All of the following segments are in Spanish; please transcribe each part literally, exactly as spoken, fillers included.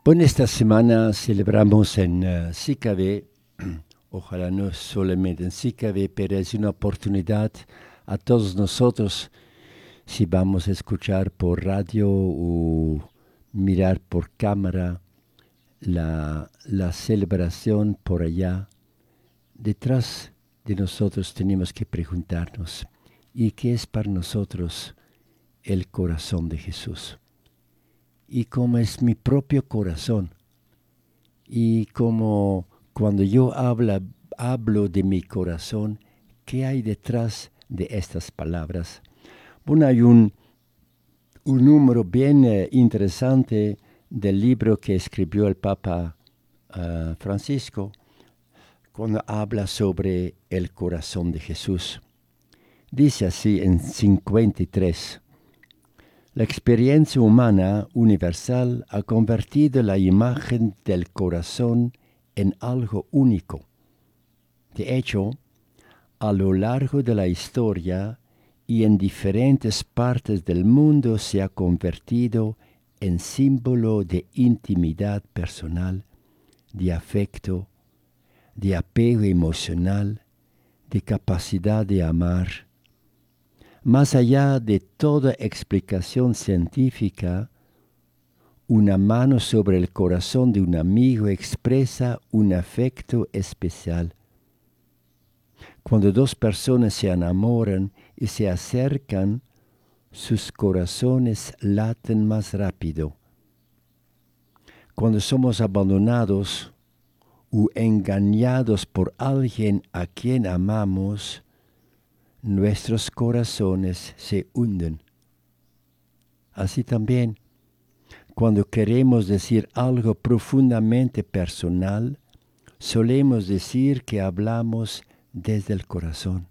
Bueno, esta semana celebramos en uh, Sicavé, ojalá no solamente en Sicavé, pero es una oportunidad a todos nosotros, si vamos a escuchar por radio o mirar por cámara la, la celebración por allá. Detrás de nosotros tenemos que preguntarnos, ¿y qué es para nosotros el corazón de Jesús? Y cómo es mi propio corazón. Y como cuando yo habla, hablo de mi corazón, ¿qué hay detrás de estas palabras? Bueno, hay un, un número bien eh, interesante del libro que escribió el Papa uh, Francisco, cuando habla sobre el corazón de Jesús. Dice así en cincuenta y tres. La experiencia humana universal ha convertido la imagen del corazón en algo único. De hecho, a lo largo de la historia y en diferentes partes del mundo se ha convertido en símbolo de intimidad personal, de afecto, de apego emocional, de capacidad de amar. Más allá de toda explicación científica, una mano sobre el corazón de un amigo expresa un afecto especial. Cuando dos personas se enamoran y se acercan, sus corazones laten más rápido. Cuando somos abandonados o engañados por alguien a quien amamos, nuestros corazones se hunden. Así también, cuando queremos decir algo profundamente personal, solemos decir que hablamos desde el corazón.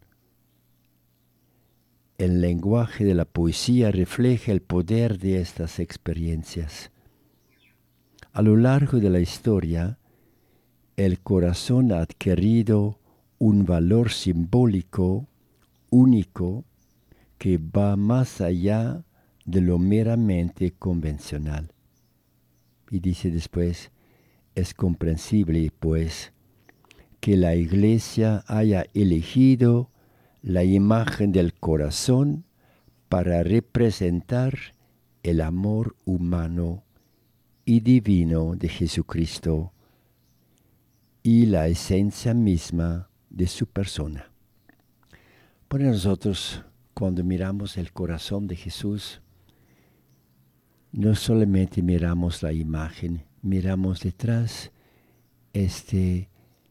El lenguaje de la poesía refleja el poder de estas experiencias. A lo largo de la historia, el corazón ha adquirido un valor simbólico único que va más allá de lo meramente convencional. Y dice después, es comprensible, pues, que la Iglesia haya elegido la imagen del corazón para representar el amor humano y divino de Jesucristo y la esencia misma de su persona. Para nosotros, cuando miramos el corazón de Jesús, no solamente miramos la imagen, miramos detrás este,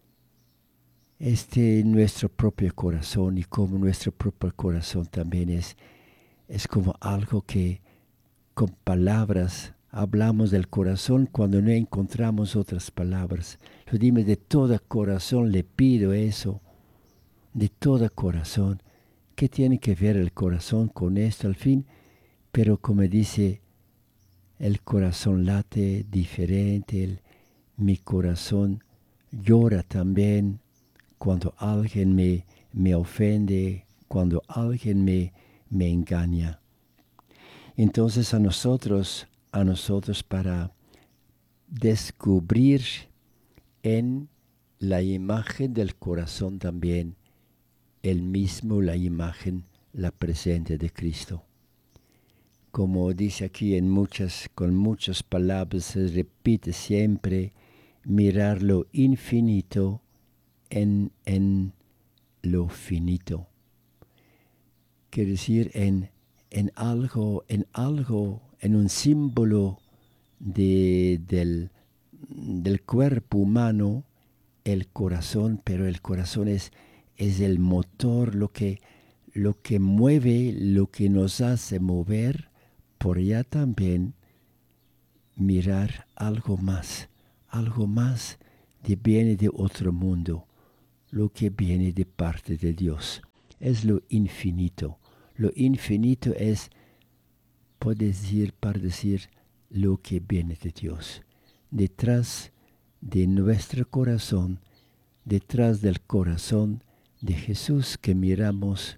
este nuestro propio corazón, y como nuestro propio corazón también es, es como algo que con palabras hablamos del corazón cuando no encontramos otras palabras. Lo dime de todo corazón, le pido eso, de todo corazón. ¿Qué tiene que ver el corazón con esto al fin? Pero como dice, el corazón late diferente, el, mi corazón llora también cuando alguien me, me ofende, cuando alguien me, me engaña. Entonces a nosotros, a nosotros para descubrir en la imagen del corazón también el mismo, la imagen, la presencia de Cristo. Como dice aquí en muchas, con muchas palabras, se repite siempre, mirar lo infinito en, en lo finito. Quiere decir en, en algo, en algo, en un símbolo de, del, del cuerpo humano, el corazón, pero el corazón es, es el motor, lo que, lo que mueve, lo que nos hace mover. Por allá también mirar algo más, algo más que viene de otro mundo, lo que viene de parte de Dios. Es lo infinito. Lo infinito es, puedes decir, para decir, lo que viene de Dios. Detrás de nuestro corazón, detrás del corazón de Jesús que miramos,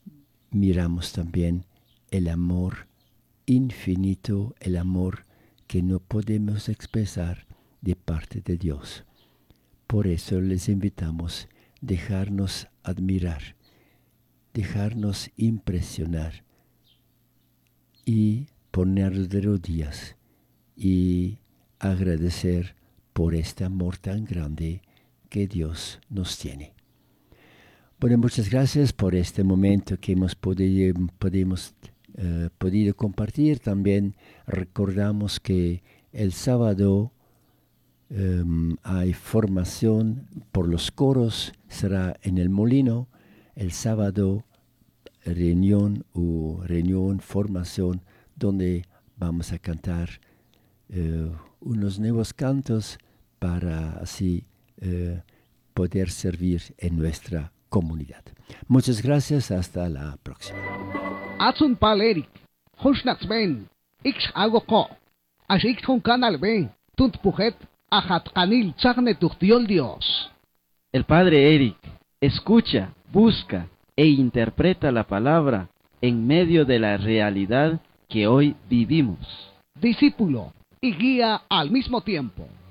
miramos también el amor infinito, el amor que no podemos expresar de parte de Dios. Por eso les invitamos a dejarnos admirar, dejarnos impresionar y poner de rodillas y agradecer por este amor tan grande que Dios nos tiene. Bueno, muchas gracias por este momento que hemos podido, podemos, uh, podido compartir. También recordamos que el sábado um, hay formación por los coros, será en el Molino. El sábado reunión o reunión, formación, donde vamos a cantar uh, unos nuevos cantos para así uh, poder servir en nuestra comunidad. Muchas gracias, hasta la próxima. Atsun palerik, hoshnats ben, ix agoko, ashik con canal ben, tunt pujet, ajat kanil tzagne tuchtiol Dios. El padre Eric escucha, busca e interpreta la palabra en medio de la realidad que hoy vivimos. Discípulo y guía al mismo tiempo.